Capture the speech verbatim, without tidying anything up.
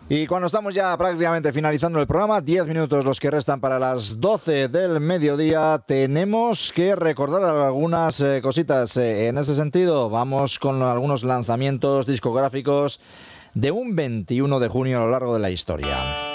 Y cuando estamos ya prácticamente finalizando el programa, diez minutos los que restan para las doce del mediodía, tenemos que recordar algunas eh, cositas. Eh, en ese sentido, vamos con algunos lanzamientos discográficos de un veintiuno de junio a lo largo de la historia.